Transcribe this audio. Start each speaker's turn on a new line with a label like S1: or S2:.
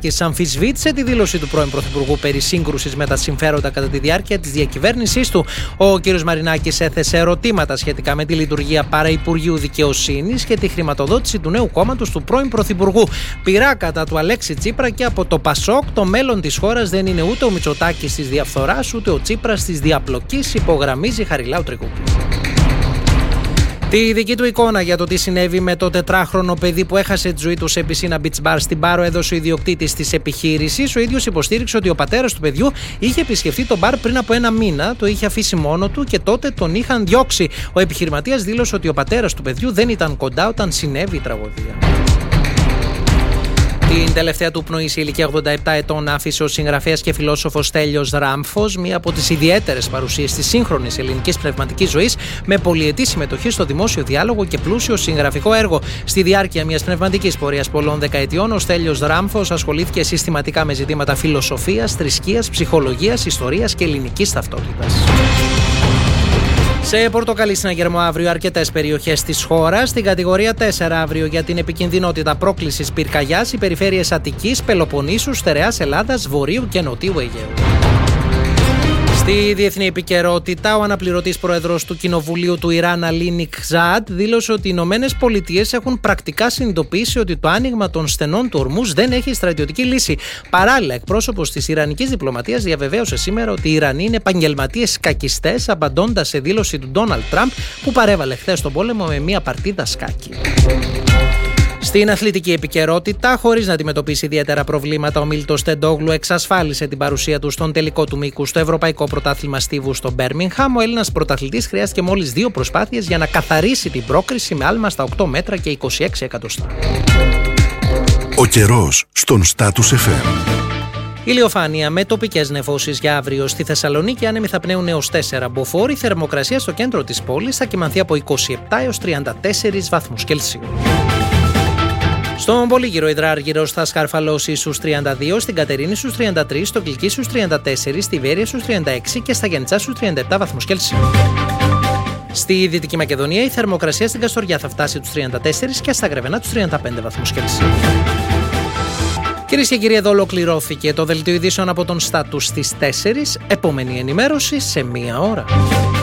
S1: Μαρινάκης αμφισβήτησε τη δήλωση του πρώην Πρωθυπουργού περί σύγκρουσης με τα συμφέροντα κατά τη διάρκεια της διακυβέρνησής του. Ο κ. Μαρινάκης έθεσε ερωτήματα σχετικά με τη λειτουργία Παραυπουργείου Δικαιοσύνης και τη χρηματοδότηση του νέου κόμματος του πρώην Πρωθυπουργού. Πειρά κατά του Αλέξη Τσίπρα και από το Πασόκ, το μέλλον της χώρας δεν είναι ούτε ο Μητσοτάκης της διαφθοράς, ούτε ο Τσίπρας της διαπλοκής, υπογραμμίζει Χαριλάου Τρικούπης. Τη δική του εικόνα για το τι συνέβη με το 4χρονο παιδί που έχασε τη ζωή του σε πισίνα beach bar στην Πάρο έδωσε ο ιδιοκτήτης της επιχείρησης. Ο ίδιος υποστήριξε ότι ο πατέρας του παιδιού είχε επισκεφτεί το μπαρ πριν από 1 μήνα, το είχε αφήσει μόνο του και τότε τον είχαν διώξει. Ο επιχειρηματίας δήλωσε ότι ο πατέρας του παιδιού δεν ήταν κοντά όταν συνέβη η τραγωδία. Την τελευταία του πνοή σε ηλικία 87 ετών άφησε ο συγγραφέας και φιλόσοφος Στέλιος Ράμφος, μία από τις ιδιαίτερες παρουσίες της σύγχρονης ελληνικής πνευματικής ζωής, με πολυετή συμμετοχή στο δημόσιο διάλογο και πλούσιο συγγραφικό έργο. Στη διάρκεια μιας πνευματικής πορείας πολλών δεκαετιών, ο Στέλιος Ράμφος ασχολήθηκε συστηματικά με ζητήματα φιλοσοφίας, θρησκείας, ψυχολογίας, ιστορίας και ελληνικής ταυτότητας. Σε πορτοκαλί συναγερμό αύριο αρκετές περιοχές της χώρας. Στην κατηγορία 4 αύριο για την επικινδυνότητα πρόκλησης πυρκαγιάς οι περιφέρειες Αττικής, Πελοποννήσου, Στερεάς Ελλάδας, Βορείου και Νοτίου Αιγαίου. Στη διεθνή επικαιρότητα, ο αναπληρωτής πρόεδρος του Κοινοβουλίου του Ιράν, Αλή Νικζάντ, δήλωσε ότι οι Ηνωμένες Πολιτείες έχουν πρακτικά συνειδητοποιήσει ότι το άνοιγμα των στενών του Ορμούζ δεν έχει στρατιωτική λύση. Παράλληλα, εκπρόσωπος της Ιρανικής διπλωματίας διαβεβαίωσε σήμερα ότι οι Ιρανοί είναι επαγγελματίες σκακιστές, απαντώντας σε δήλωση του Ντόναλντ Τραμπ που παρέβαλε χθες τον πόλεμο με μια παρτίδα σκάκι. Στην αθλητική επικαιρότητα, χωρίς να αντιμετωπίσει ιδιαίτερα προβλήματα, ο Μίλτος Τεντόγλου εξασφάλισε την παρουσία του στον τελικό του μήκου στο Ευρωπαϊκό Πρωτάθλημα Στίβου στο Μπέρμιγχαμ. Ο Έλληνας πρωταθλητής χρειάστηκε μόλις 2 προσπάθειες για να καθαρίσει την πρόκριση με άλμα στα 8 μέτρα και 26 εκατοστά.
S2: Ο καιρός στον Status FM.
S1: Ηλιοφάνεια με τοπικές νεφώσεις για αύριο. Στη Θεσσαλονίκη άνεμοι θα πνέουν έως 4 μποφόρ. Η θερμοκρασία στο κέντρο της πόλης θα κυμανθεί από 27 έως 34 βαθμούς Κελσίου. Στον Πολύγυρο Υδράργυρος θα σκαρφαλώσει στους 32, στην Κατερίνη στους 33, στο Κλικί στους 34, στη Βέρεια στους 36 και στα Γιαννιτσά στους 37 βαθμούς Κελσίου. Στη Δυτική Μακεδονία η θερμοκρασία στην Καστοριά θα φτάσει τους 34 και στα Γρεβενά τους 35 βαθμούς Κελσίου. Κυρίες και κύριοι, εδώ ολοκληρώθηκε το δελτίο ειδήσεων από τον Status στις 4. Επόμενη ενημέρωση σε 1 ώρα.